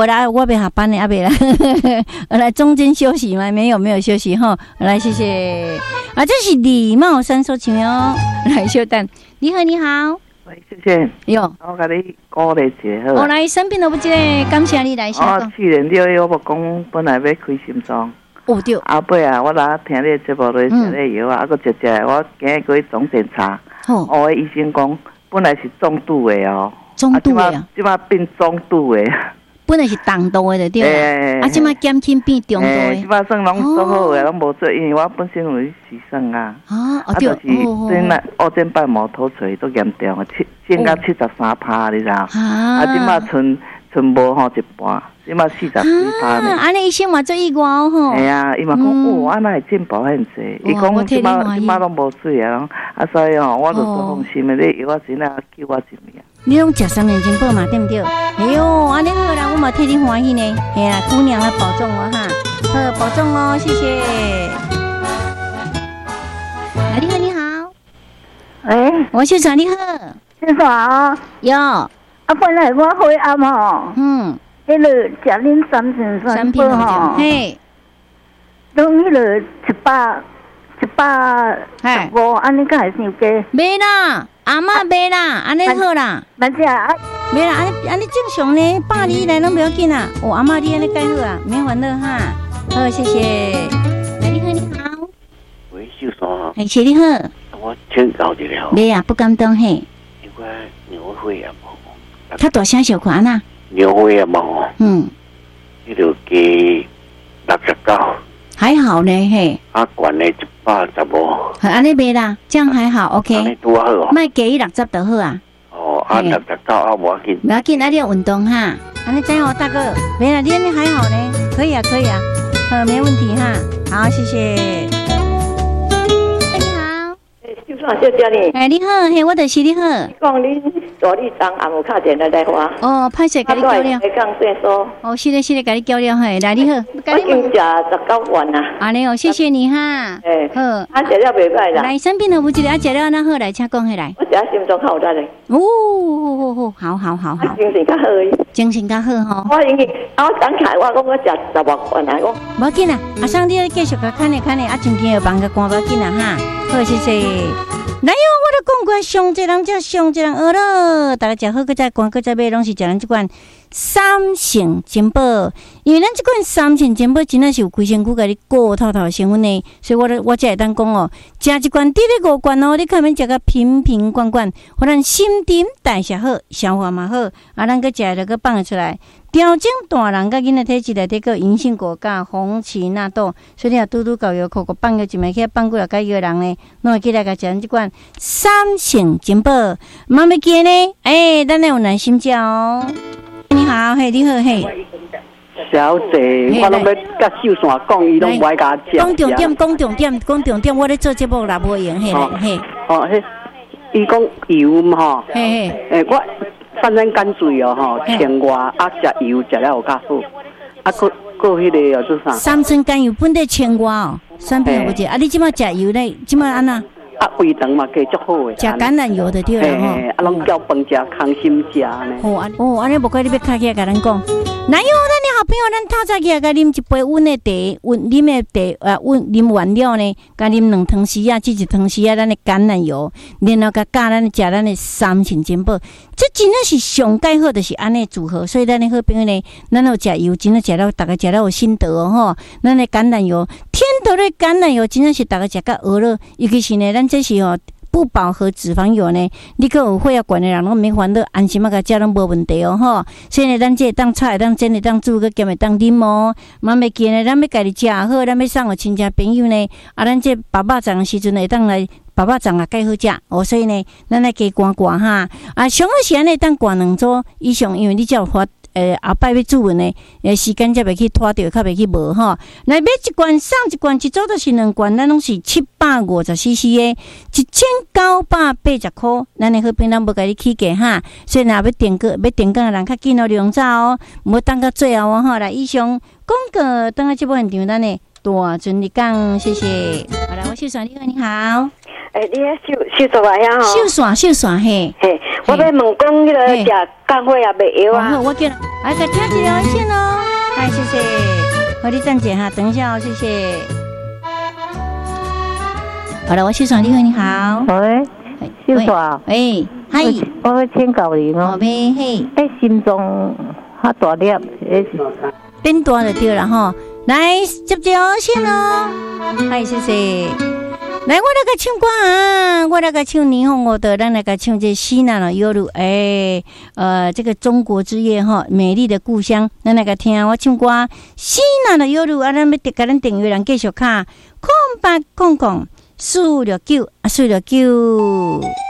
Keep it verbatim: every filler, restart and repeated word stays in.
我来，我别下班的，阿别来，来中间休息吗？没有，没有休息哈。来，谢谢。啊，这是李茂山所唱哦。来，稍等。你好，你好。 喂，谢谢。 哟， 我甲你鼓励一下好。 我来生病了不？这个感谢你来。 我去年六月我讲本来要开心脏。 哦对。 后尾啊，我来听你的节目咧食咧药啊，啊，搁食食，我今日去总检查。哦。我医生讲。本来是中度的哦， 中度的啊， 即马变中度的。 本来是重度的对啦，啊，即马减轻变中度的。 即马算拢做好的，拢无做，因为我本身有洗肾啊。 啊， 啊，就是对那二尖瓣膜脱垂都严重啊，七减到七十三趴，你知道？啊，即马剩剩无吼一半，即马四十四趴呢。 安尼医生嘛做意外吼。 系啊，伊嘛讲哦，安那会进步很济。伊讲即马即马拢无水啊，啊，所以吼，我就做放心的，你药我真啊救我一命。 你拢食三年金宝嘛，对不对？哎呦，安尼好啦，我嘛替你欢喜呢。嘿啦，姑娘啊，保重哦哈，好，保重哦，谢谢。啊，你好，你好。 喂， 王秀长，你好。 秀长。 有。 啊，本来我回暗吼。 嗯。 迄个食恁三千三宝吼。 嘿。 拢迄个一百一百十五，安尼敢会伤低？ 袂啦。阿嬷袂啦，安尼好啦， 慢只啊， 袂啦，安尼安尼正常呢，百里以来拢不要紧啦。哦，阿嬷你安尼介好啊，免烦恼哈。好，谢谢。哎，你好，你好。 喂，秀爽。 哎，谢你好。 我请教一了。 袂啊，不敢当嘿。 因为牛血也无。 较大声小款呐。 牛血也无。嗯。迄条鸡六十九。 还好呢嘿。 啊，管呢一百十五。 安尼袂啦，这样还好 ，OK。安尼拄好哦。 卖加伊六十就好啊。 哦，啊六十九啊，无要紧。 无要紧，啊你要运动哈。安尼真好，大哥。没啦，你安尼还好呢，可以啊，可以啊，呃，没问题哈。好，谢谢。哎，你好。 哎，秀爽小姐呢？ 哎，你好，嘿，我就是你好。 讲恁大理长阿无敲电来来话。 哦，歹势，甲你交了。 会讲算数。 哦，是的，是的，甲你交了嘿。来，你好。 我已经食十九元啦。 安尼哦，谢谢你哈。 哎， 好。 啊，食了袂歹啦。 来，生病了有一个，啊，食了那好，来，请讲起来。 我食心脏较有力嘞。 哦，好好好好。 精神较好诶。 精神较好吼。 我已经，啊，我等起来，我讲我食十六元来讲。 无要紧啦，阿生你继续甲看咧看咧，啊，chứng件又放个关无要紧啦哈。好，谢谢。来哟，我都讲过，上一人才上一人学咯。大家食好，搁再关，搁再买，拢是食咱这款三成金宝。因为咱这款三成金宝真的是有规身躯甲你顾透透成分呢，所以我我才会当讲哦，食一罐滴咧五罐哦，你看免食个瓶瓶罐罐，互咱新陈代谢好，消化嘛好，啊，咱搁食了搁放得出来。调整大人甲囡仔体质内底个银杏果甲红旗纳豆，所以你若拄拄搞药口个放个一枚起放过来甲药人呢，拢会记来甲食即款三成金宝，妈要记呢？哎，咱来有耐心食哦。你好，嘿，你好，嘿。 小姐，我拢要甲秀山讲，伊拢不爱甲我讲重点，讲重点，讲重点，我咧做节目啦，无用，嘿嘿。 哦，迄伊讲油嘛吼， 嘿嘿， 诶，我。反正干水哦吼，千外啊，食油食了有较好，啊，搁搁迄个哦做啥？ 三层甘油本地千外哦，三片不只。啊，你即马食油咧，即马安那？ 啊，胃肠嘛加足好诶。 食橄榄油就对了吼。 啊，拢叫饭食康心食呢。 哦，安哦，安尼无怪你要开起来甲咱讲。哪有咱的好朋友，咱透早起来甲啉一杯温的茶，温啉的茶啊，温啉完了呢，甲啉两汤匙啊，即一汤匙啊，咱的橄榄油，然后甲加咱食咱的三成金宝，这真的是上介好，就是安尼组合。所以咱的好朋友呢，咱有食油，真的食了，大家食了有心得哦吼。咱的橄榄油，天头的橄榄油，真的是大家食甲饿了，尤其是呢，咱这是哦。不饱和脂肪油呢，你个有血压管的人拢免烦恼，安心啊，甲食拢无问题哦吼。所以呢，咱这当菜当煎的当煮，个兼会当啉哦。妈咪记呢，咱要家己食好，咱要送互亲戚朋友呢。啊，咱这爸爸长的时阵会当来爸爸长啊，介好食哦。所以呢，咱来加寒寒哈。啊，上好是安尼当寒两组以上，因为你才有发。诶，后摆要煮呢，诶，时间才袂去拖着，较袂去无吼。来买一罐送一罐，一组就是两罐，咱拢是七百五十 C C 的，一千九百八十块。咱的好朋友咱无甲你起价哈，所以若要订购要订购的人较紧哦，量早哦，唔好等到最后哦吼。来，以上广告等下节目现场，咱的大尊你讲，谢谢。好来，我秀爽，你好，你好。 诶，你迄秀秀出来呀吼？ 秀爽，秀爽嘿。 嘿，我要问讲，迄个食降血压袂药啊？ 好，我叫。 来再听一条线哦，哎，谢谢，我你暂停哈，等一下哦，谢谢。好了，我秀爽，你好，你好， 喂，秀爽， 喂，嗨， 我要请教你哦， 喂，嘿， 哎，心脏较大粒，哎， 变大就对了哈，来接条线哦，嗨，谢谢。来，我来个唱歌啊！我来个唱霓虹我的，咱来个唱这西南的夜路，哎，呃，这个中国之夜哈，美丽的故乡，咱来个听我唱歌。西南的夜路啊，咱要给咱订阅人继续卡，空八空空四六九啊，四六九。